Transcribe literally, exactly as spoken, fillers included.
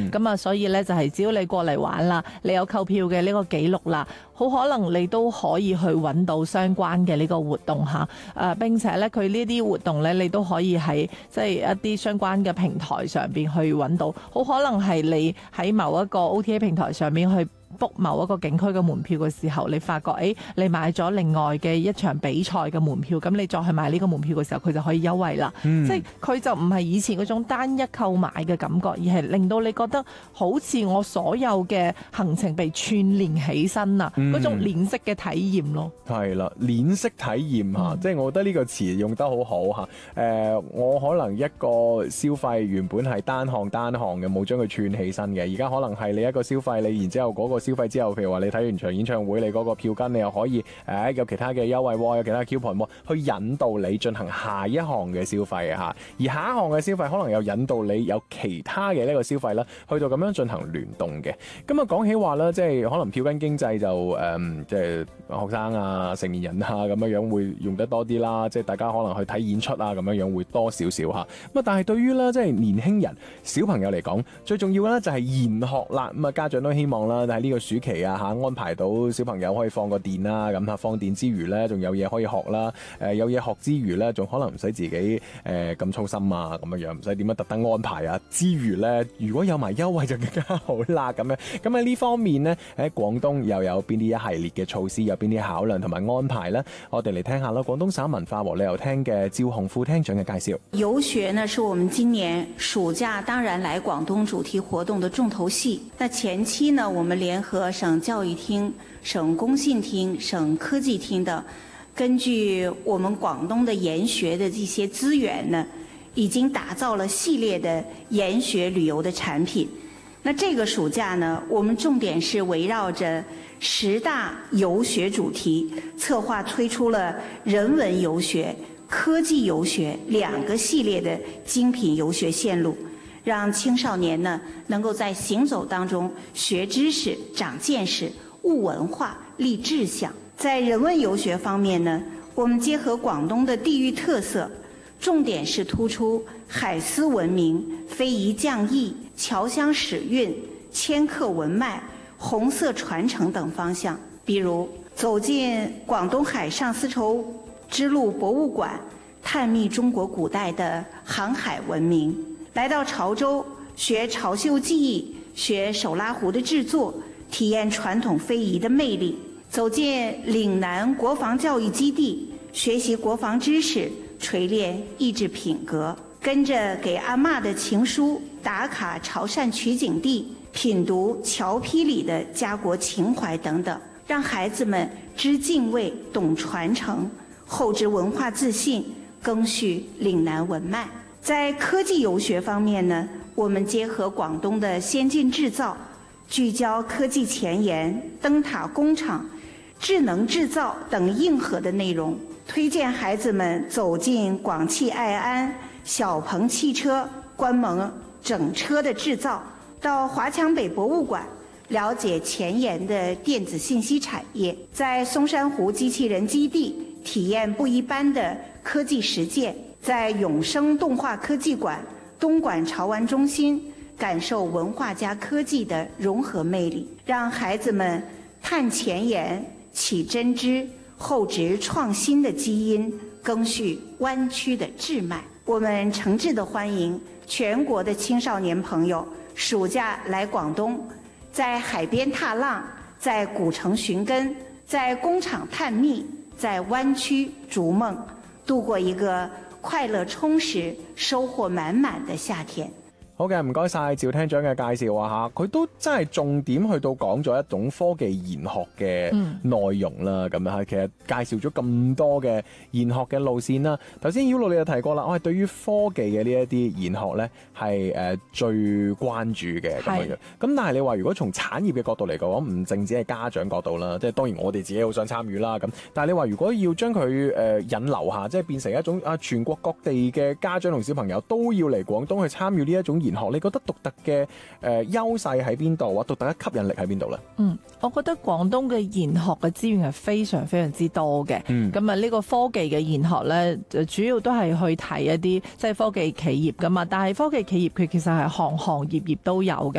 咁啊、嗯，所以咧就係只要你過嚟玩啦，你有購票嘅呢個記錄啦，好可能你都可以去揾到相關嘅呢個活動嚇。誒、呃、並且咧佢呢啲活動咧，你都可以喺即係一啲相關嘅平台上邊去揾到，好可能係你喺某一個 O T A 平台上面去book 某一個景區嘅門票嘅時候，你發覺誒、欸、你買咗另外嘅一場比賽嘅門票，咁你再去買呢個門票嘅時候，佢就可以優惠啦。嗯、即係佢就唔係以前嗰種單一購買嘅感覺，而係令到你覺得好似我所有嘅行程被串連起身啊，嗰、嗯、種連式嘅體驗咯。 係啦，連式體驗嚇，嗯、即係我覺得呢個詞用得好好嚇。誒、呃，我可能一個消費原本係單項單項嘅，冇將佢串起身嘅，而家可能係你一個消費，你然之後嗰個消費之後，譬如話你睇完場演唱會，你嗰個票根你又可以誒、呃、有其他嘅優惠喎，有其他 coupon 喎，去引導你進行下一項嘅消費嚇。而下一項嘅消費可能又引導你有其他嘅呢個消費啦，去到咁樣進行聯動嘅。咁啊講起話啦，即係可能票根經濟就誒、嗯，即係學生啊、成年人啊咁樣樣會用得多啲啦。即係大家可能去睇演出啊咁樣樣會多少少嚇。咁啊，但係對於咧即係年輕人、小朋友嚟講，最重要嘅咧就係研學啦。咁啊，家長都希望啦，喺呢個暑期啊嚇安排到小朋友可以放個電啦，咁啊放電之餘咧，仲有嘢可以學啦。誒有嘢學之餘咧，仲可能唔使自己誒咁、呃、操心啊咁樣樣，唔使點樣特登安排啊。之餘咧，如果有埋優惠就更加好啦咁樣。咁喺呢方面呢，喺廣東又有邊啲一系列嘅措施，有邊啲考量同埋安排呢？我哋嚟聽下啦。廣東省文化和旅遊廳嘅趙紅副廳長嘅介紹。 遊學呢，是我們今年暑假當然來廣東主題活動的重頭戲。那前期呢，我們聯合省教育廳、省工信廳、省科技廳等，根據我們廣東的研學的這些資源呢，已經打造了系列的研學旅遊的產品。那這個暑假呢，我們重點是圍繞着十大遊學主題，策劃推出了人文遊學、科技遊學兩個系列的精品遊學線路，讓青少年呢能夠在行走當中學知識、長見識、悟文化、立志向。在人文遊學方面呢，我們結合廣東的地域特色，重點是突出海絲文明、非遺匠藝、僑鄉史韻、遷客文脈、紅色傳承等方向。比如走進廣東海上絲綢之路博物館，探秘中國古代的航海文明；來到潮州學潮繡技藝，學手拉壺的製作，體驗傳統非遺的魅力；走進嶺南國防教育基地，學習國防知識，錘煉意志品格；跟着給阿嬷的情書打卡潮汕取景地，品讀僑埤裡的家國情懷等等，讓孩子們知敬畏、懂傳承，厚植文化自信，赓續嶺南文脈。在科技遊學方面呢，我們結合廣東的先進製造，聚焦科技前沿、燈塔工廠、智能製造等硬核的內容，推薦孩子們走進廣汽愛安、小鵬汽車，觀摩整車的製造，到華強北博物館了解前沿的電子信息產業，在松山湖機器人基地體驗不一般的科技實踐，在永生動畫科技館、東莞潮玩中心感受文化加科技的融合魅力，讓孩子們探前沿、起真知、厚植創新的基因，赓續灣區的智脈。我們誠摯地歡迎全國的青少年朋友暑假來廣東，在海邊踏浪，在古城尋根，在工廠探秘，在灣區逐夢，度過一個快樂充實、收穫滿滿的夏天。 好嘅，唔該晒趙廳長嘅介紹啊嚇，佢都真係重點去到講咗一種科技研學嘅內容啦，咁樣嚇，其實介紹咗咁多嘅研學嘅路線啦。頭先曉露你就提過啦，我係對於科技嘅呢一啲研學咧係誒最關注嘅咁樣樣。咁但係你話如果從產業嘅角度嚟講，唔淨止係家長角度啦，即係當然我哋自己好想參與啦。咁但係你話如果要將佢誒引流下，即係變成一種啊全國各地嘅家長同小朋友都要嚟廣東去參與呢一種研學，你覺得獨特嘅誒優勢喺邊度啊？獨特嘅吸引力喺邊度咧？ 嗯，我覺得廣東嘅研學嘅資源係非常非常之多嘅。嗯，咁啊呢個科技嘅研學咧，就主要都係去睇一啲即係科技企業噶嘛。但係科技企業佢其實係行行業業都有嘅。